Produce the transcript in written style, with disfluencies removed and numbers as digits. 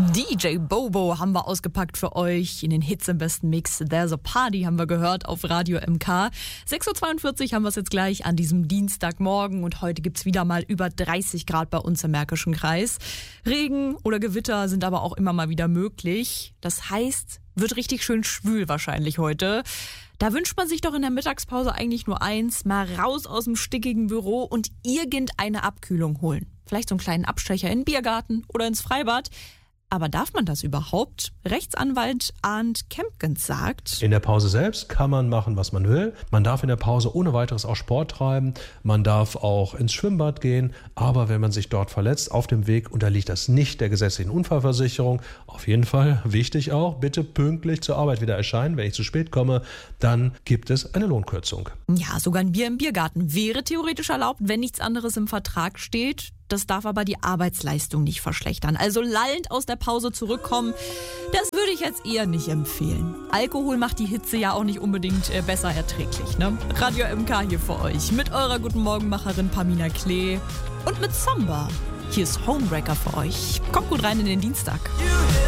DJ Bobo haben wir ausgepackt für euch in den Hits im besten Mix. There's a Party haben wir gehört auf Radio MK. 6.42 Uhr haben wir es jetzt gleich an diesem Dienstagmorgen und heute gibt's wieder mal über 30 Grad bei uns im Märkischen Kreis. Regen oder Gewitter sind aber auch immer mal wieder möglich. Das heißt, wird richtig schön schwül wahrscheinlich heute. Da wünscht man sich doch in der Mittagspause eigentlich nur eins, mal raus aus dem stickigen Büro und irgendeine Abkühlung holen. Vielleicht so einen kleinen Abstecher in den Biergarten oder ins Freibad. Aber darf man das überhaupt? Rechtsanwalt Arndt Kempkens sagt: In der Pause selbst kann man machen, was man will. Man darf in der Pause ohne weiteres auch Sport treiben. Man darf auch ins Schwimmbad gehen. Aber wenn man sich dort verletzt auf dem Weg, unterliegt das nicht der gesetzlichen Unfallversicherung. Auf jeden Fall, wichtig auch, bitte pünktlich zur Arbeit wieder erscheinen. Wenn ich zu spät komme, dann gibt es eine Lohnkürzung. Ja, sogar ein Bier im Biergarten wäre theoretisch erlaubt, wenn nichts anderes im Vertrag steht. Das darf aber die Arbeitsleistung nicht verschlechtern. Also lallend aus der Pause zurückkommen, das würde ich jetzt eher nicht empfehlen. Alkohol macht die Hitze ja auch nicht unbedingt besser erträglich, ne? Radio MK hier für euch mit eurer Guten Morgenmacherin Pamina Klee und mit Samba. Hier ist Homewrecker für euch. Kommt gut rein in den Dienstag.